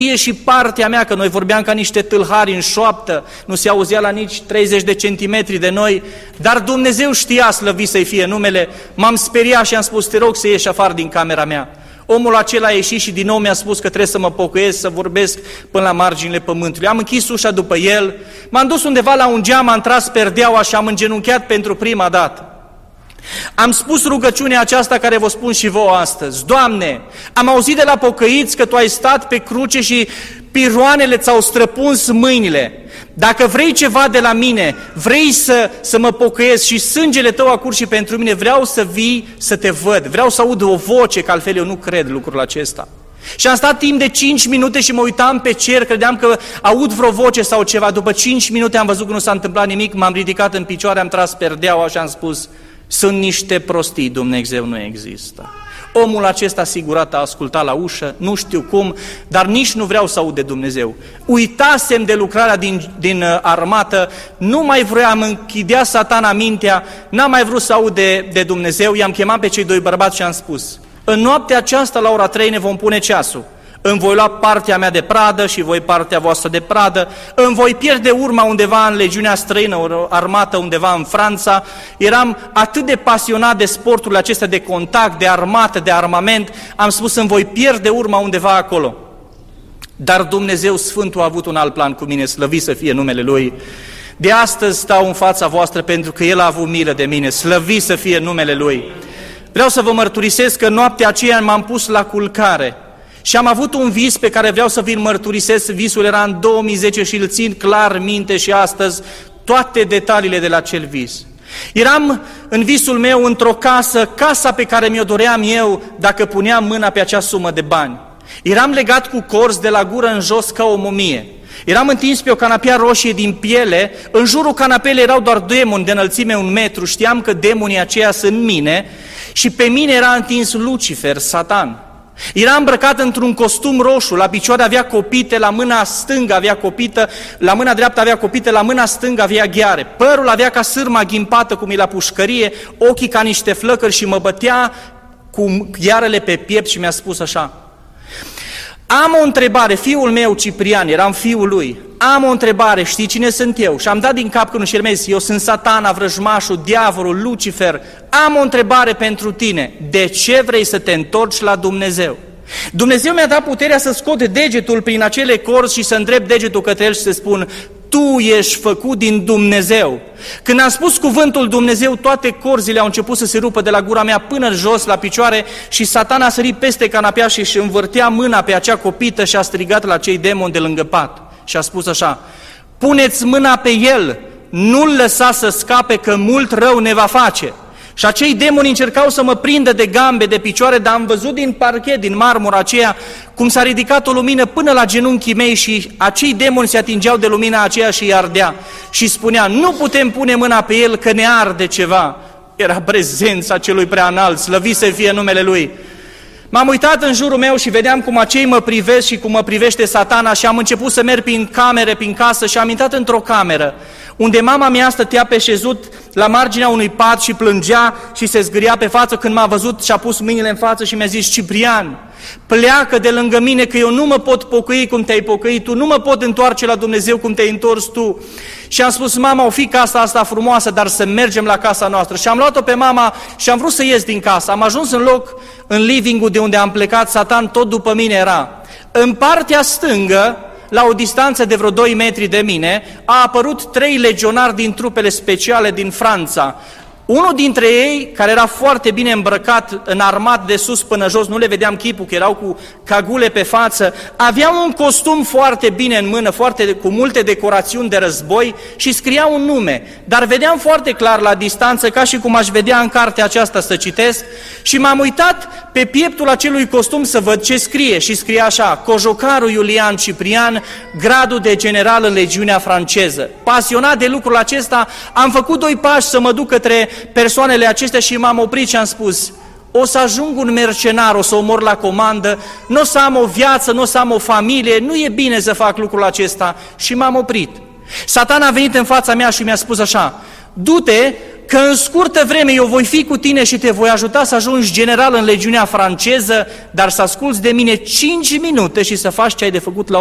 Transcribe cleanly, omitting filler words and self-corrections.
și partea mea, că noi vorbeam ca niște tâlhari în șoaptă, nu se auzea la nici 30 de centimetri de noi, dar Dumnezeu știa, slăvit să-i fie numele, m-am speriat și am spus, te rog să ieși afară din camera mea. Omul acela a ieșit și din nou mi-a spus că trebuie să mă pocăiesc, să vorbesc până la marginile pământului. Am închis ușa după el, m-am dus undeva la un geam, am tras perdeaua și am îngenunchiat pentru prima dată. Am spus rugăciunea aceasta care vă spun și vouă astăzi. Doamne, am auzit de la pocăiți că Tu ai stat pe cruce și piroanele ți-au străpuns mâinile. Dacă vrei ceva de la mine, vrei să mă pocăiesc și sângele Tău a curs și pentru mine, vreau să vii să Te văd, vreau să aud o voce, că altfel eu nu cred lucrul acesta. Și am stat timp de 5 minute și mă uitam pe cer, credeam că aud vreo voce sau ceva. După 5 minute am văzut că nu s-a întâmplat nimic, m-am ridicat în picioare, am tras perdeaua și am spus, sunt niște prostii, Dumnezeu nu există. Omul acesta sigurat a ascultat la ușă, nu știu cum, dar nici nu vreau să aud de Dumnezeu. Uitasem de lucrarea din armată, nu mai vreau, închidea Satana mintea, n-am mai vrut să aud de Dumnezeu, i-am chemat pe cei 2 bărbați și am spus, în noaptea aceasta la ora 3 ne vom pune ceasul. Îmi voi lua partea mea de pradă și voi partea voastră de pradă, îmi voi pierde urma undeva în legiunea străină, o armată undeva în Franța. Eram atât de pasionat de sporturile acestea de contact, de armată, de armament, am spus îmi voi pierde urma undeva acolo. Dar Dumnezeu Sfântul a avut un alt plan cu mine, slăvit să fie numele Lui. De astăzi stau în fața voastră pentru că El a avut milă de mine, slăvit să fie numele Lui. Vreau să vă mărturisesc că noaptea aceea m-am pus la culcare și am avut un vis pe care vreau să vi-l mărturisesc. Visul era în 2010 și îl țin clar minte și astăzi toate detaliile de la acel vis. Eram în visul meu într-o casă, casa pe care mi-o doream eu dacă puneam mâna pe acea sumă de bani. Eram legat cu corzi de la gură în jos ca o momie. Eram întins pe o canapea roșie din piele, în jurul canapelei erau doar demoni de înălțime 1 metru, știam că demonii aceia sunt mine și pe mine era întins Lucifer, Satan. Era îmbrăcat într-un costum roșu, la picioare avea copite, la mâna stângă avea copită, la mâna dreaptă avea copite, la mâna stângă avea gheare. Părul avea ca sârma ghimpată, cum e la pușcărie, ochii ca niște flăcări și mă bătea cu ghearele pe piept și mi-a spus așa: am o întrebare, fiul meu Ciprian, eram fiul lui, am o întrebare, știi cine sunt eu? Și am dat din cap că nu șermezi, eu sunt Satana, vrăjmașul, diavolul, Lucifer. Am o întrebare pentru tine, de ce vrei să te întorci la Dumnezeu? Dumnezeu mi-a dat puterea să scot degetul prin acele corzi și să îndrept degetul către el și să spun: tu ești făcut din Dumnezeu. Când am spus cuvântul Dumnezeu, toate corzile au început să se rupă de la gura mea până jos la picioare și Satana a sărit peste canapea și își învârtea mâna pe acea copită și a strigat la cei demoni de lângă pat. Și a spus așa: puneți mâna pe el, nu-l lăsa să scape că mult rău ne va face. Și acei demoni încercau să mă prindă de gambe, de picioare, dar am văzut din parchet, din marmura aceea, cum s-a ridicat o lumină până la genunchii mei și acei demoni se atingeau de lumina aceea și îi ardea. Și spunea: nu putem pune mâna pe el că ne arde ceva. Era prezența celui preanalt, slăvit să fie numele Lui. M-am uitat în jurul meu și vedeam cum acei mă privesc și cum mă privește Satana și am început să merg prin camere, prin casă și am intrat într-o cameră unde mama mea stătea pe șezut la marginea unui pat și plângea și se zgâria pe față. Când m-a văzut și-a pus mâinile în față și mi-a zis: Ciprian, pleacă de lângă mine că eu nu mă pot pocăi cum te-ai pocăit tu, nu mă pot întoarce la Dumnezeu cum te-ai întors tu. Și am spus: mama, o fi casa asta frumoasă, dar să mergem la casa noastră. Și am luat-o pe mama și am vrut să ies din casă. Am ajuns în loc, în living-ul de unde am plecat, Satan tot după mine era. În partea stângă, la o distanță de vreo 2 metri de mine, a apărut 3 legionari din trupele speciale din Franța. Unul dintre ei, care era foarte bine îmbrăcat, înarmat de sus până jos, nu le vedeam chipul, că erau cu cagule pe față, avea un costum foarte bine în mână, cu multe decorațiuni de război și scria un nume, dar vedeam foarte clar la distanță, ca și cum aș vedea în cartea aceasta să citesc, și m-am uitat pe pieptul acelui costum să văd ce scrie și scria așa: Cojocarul Iulian Ciprian, gradul de general în legiunea franceză. Pasionat de lucrul acesta, am făcut 2 pași să mă duc către persoanele acestea și m-am oprit și am spus: o să ajung un mercenar, o să omor la comandă, nu o să am o viață, nu o să am o familie, nu e bine să fac lucrul acesta. Și m-am oprit. Satan a venit în fața mea și mi-a spus așa: du-te că în scurtă vreme eu voi fi cu tine și te voi ajuta să ajungi general în legiunea franceză, dar să asculți de mine 5 minute și să faci ce ai de făcut la